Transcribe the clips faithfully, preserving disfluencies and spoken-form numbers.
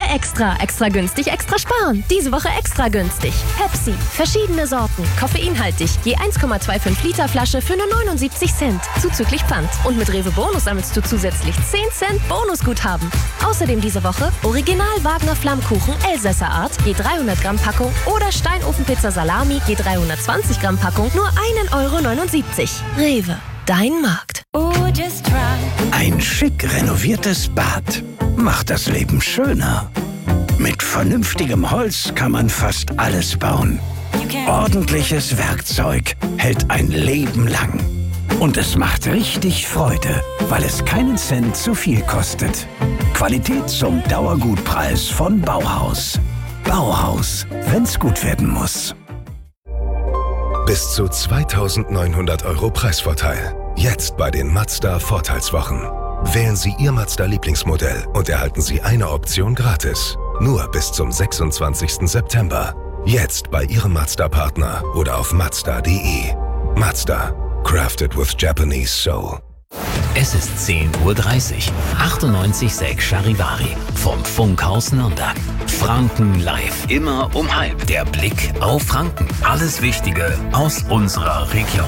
Extra, extra günstig, extra sparen. Diese Woche extra günstig. Pepsi, verschiedene Sorten, koffeinhaltig, je eins Komma fünfundzwanzig Liter Flasche für nur neunundsiebzig Cent, zuzüglich Pfand. Und mit Rewe Bonus sammelst du zusätzlich zehn Cent Bonusguthaben. Außerdem diese Woche Original Wagner Flammkuchen Elsässer Art, je dreihundert Gramm Packung oder Steinofenpizza Salami, je dreihundertzwanzig Gramm Packung, nur ein Euro neunundsiebzig. Rewe, dein Markt. Ein schick renoviertes Bad macht das Leben schöner. Mit vernünftigem Holz kann man fast alles bauen. Ordentliches Werkzeug hält ein Leben lang. Und es macht richtig Freude, weil es keinen Cent zu viel kostet. Qualität zum Dauergutpreis von Bauhaus. Bauhaus, wenn's gut werden muss. Bis zu zweitausendneunhundert Euro Preisvorteil. Jetzt bei den Mazda Vorteilswochen. Wählen Sie Ihr Mazda-Lieblingsmodell und erhalten Sie eine Option gratis. Nur bis zum sechsundzwanzigsten September. Jetzt bei Ihrem Mazda-Partner oder auf mazda punkt de. Mazda. Crafted with Japanese Soul. Es ist zehn Uhr dreißig. achtundneunzig Komma sechs Charivari vom Funkhaus Nürnberg. Franken live. Immer um halb. Der Blick auf Franken. Alles Wichtige aus unserer Region.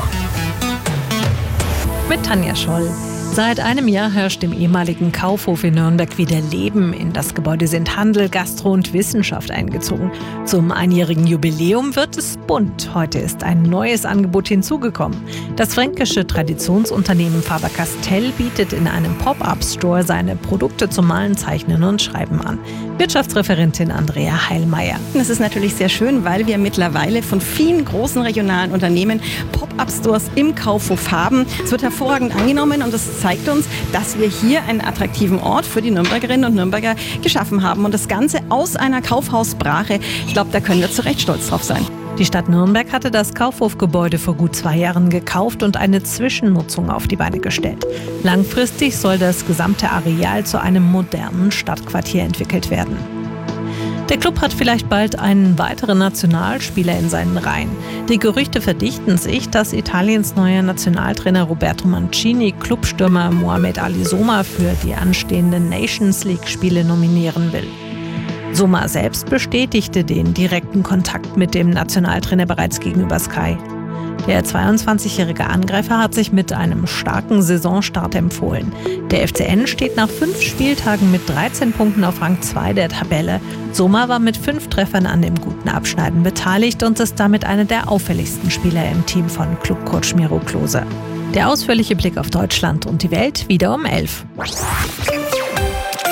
Mit Tanja Scholl. Seit einem Jahr herrscht im ehemaligen Kaufhof in Nürnberg wieder Leben. In das Gebäude sind Handel, Gastro und Wissenschaft eingezogen. Zum einjährigen Jubiläum wird es bunt. Heute ist ein neues Angebot hinzugekommen. Das fränkische Traditionsunternehmen Faber-Castell bietet in einem Pop-up-Store seine Produkte zum Malen, Zeichnen und Schreiben an. Wirtschaftsreferentin Andrea Heilmeier. Das ist natürlich sehr schön, weil wir mittlerweile von vielen großen regionalen Unternehmen Pop-up-Stores im Kaufhof haben. Es wird hervorragend angenommen und es zeigt uns, dass wir hier einen attraktiven Ort für die Nürnbergerinnen und Nürnberger geschaffen haben. Und das Ganze aus einer Kaufhausbrache. Ich glaube, da können wir zu Recht stolz drauf sein. Die Stadt Nürnberg hatte das Kaufhofgebäude vor gut zwei Jahren gekauft und eine Zwischennutzung auf die Beine gestellt. Langfristig soll das gesamte Areal zu einem modernen Stadtquartier entwickelt werden. Der Club hat vielleicht bald einen weiteren Nationalspieler in seinen Reihen. Die Gerüchte verdichten sich, dass Italiens neuer Nationaltrainer Roberto Mancini Clubstürmer Mohamed Ali Soma für die anstehenden Nations League-Spiele nominieren will. Soma selbst bestätigte den direkten Kontakt mit dem Nationaltrainer bereits gegenüber Sky. Der zweiundzwanzigjährige Angreifer hat sich mit einem starken Saisonstart empfohlen. Der F C N steht nach fünf Spieltagen mit dreizehn Punkten auf Rang zwei der Tabelle. Soma war mit fünf Treffern an dem guten Abschneiden beteiligt und ist damit einer der auffälligsten Spieler im Team von Clubcoach Miro Klose. Der ausführliche Blick auf Deutschland und die Welt wieder um elf.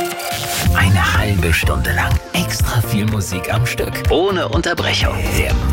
Eine halbe Stunde lang extra viel Musik am Stück. Ohne Unterbrechung. Der